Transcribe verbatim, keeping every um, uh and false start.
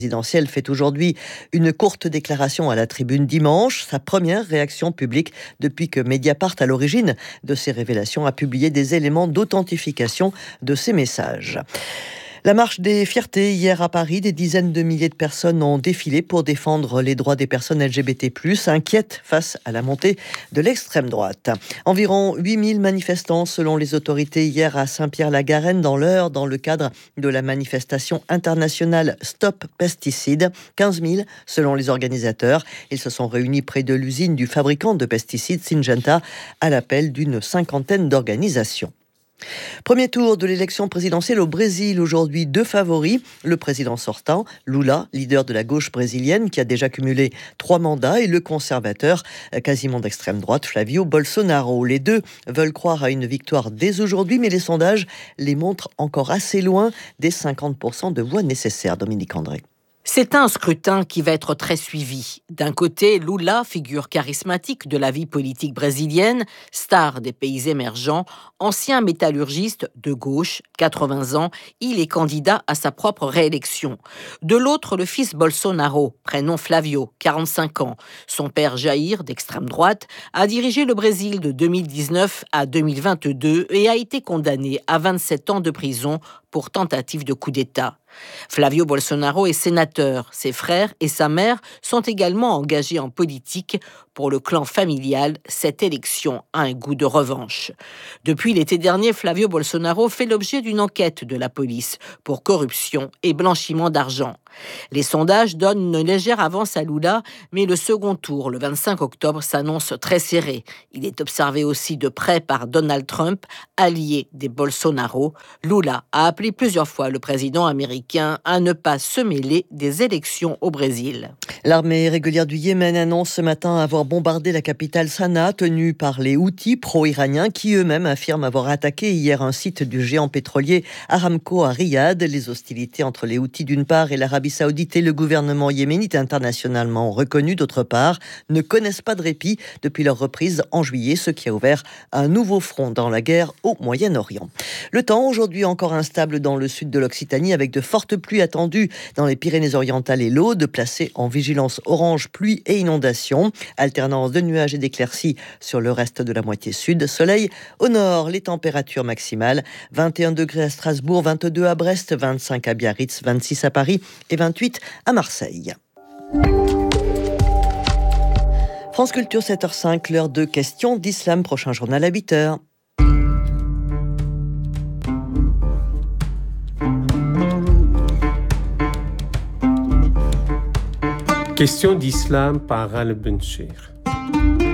présidentielle fait aujourd'hui une courte déclaration à la tribune dimanche, sa première réaction publique depuis que Mediapart, à l'origine de ces révélations, a publié des éléments d'authentification de ces messages. La marche des fiertés hier à Paris, des dizaines de milliers de personnes ont défilé pour défendre les droits des personnes L G B T plus, inquiètes face à la montée de l'extrême droite. Environ huit mille manifestants selon les autorités hier à Saint-Pierre-la-Garenne dans l'Eure, dans le cadre de la manifestation internationale Stop Pesticides. quinze mille selon les organisateurs. Ils se sont réunis près de l'usine du fabricant de pesticides Syngenta à l'appel d'une cinquantaine d'organisations. Premier tour de l'élection présidentielle au Brésil. Aujourd'hui, deux favoris. Le président sortant, Lula, leader de la gauche brésilienne, qui a déjà cumulé trois mandats, et le conservateur, quasiment d'extrême droite, Flavio Bolsonaro. Les deux veulent croire à une victoire dès aujourd'hui, mais les sondages les montrent encore assez loin des cinquante pour cent de voix nécessaires. Dominique André. C'est un scrutin qui va être très suivi. D'un côté, Lula, figure charismatique de la vie politique brésilienne, star des pays émergents, ancien métallurgiste de gauche, quatre-vingts ans, il est candidat à sa propre réélection. De l'autre, le fils Bolsonaro, prénom Flavio, quarante-cinq ans. Son père Jair, d'extrême droite, a dirigé le Brésil de deux mille dix-neuf à deux mille vingt-deux et a été condamné à vingt-sept ans de prison pour tentative de coup d'État. Flavio Bolsonaro est sénateur. Ses frères et sa mère sont également engagés en politique. Pour le clan familial, cette élection a un goût de revanche. Depuis l'été dernier, Flavio Bolsonaro fait l'objet d'une enquête de la police pour corruption et blanchiment d'argent. Les sondages donnent une légère avance à Lula, mais le second tour, le vingt-cinq octobre, s'annonce très serré. Il est observé aussi de près par Donald Trump, allié des Bolsonaro. Lula a appelé plusieurs fois le président américain à ne pas se mêler des élections au Brésil. L'armée régulière du Yémen annonce ce matin avoir bombardé la capitale Sanaa, tenue par les Houthis pro-iraniens, qui eux-mêmes affirment avoir attaqué hier un site du géant pétrolier Aramco à Riyad. Les hostilités entre les Houthis d'une part et l'Arabie Saoudite et le gouvernement yéménite internationalement reconnu d'autre part ne connaissent pas de répit depuis leur reprise en juillet, ce qui a ouvert un nouveau front dans la guerre au Moyen-Orient. Le temps aujourd'hui encore instable dans le sud de l'Occitanie avec de fortes pluies attendues dans les Pyrénées-Orientales et l'Aude, placées en vigilance orange pluie et inondation. Alternance de nuages et d'éclaircies sur le reste de la moitié sud. Soleil au nord, les températures maximales vingt et un degrés à Strasbourg, vingt-deux à Brest, vingt-cinq à Biarritz, vingt-six à Paris et vingt-huit à Marseille. France Culture, sept heures cinq, l'heure de questions d'islam. Prochain journal à huit heures. Question d'islam par Al Benchir.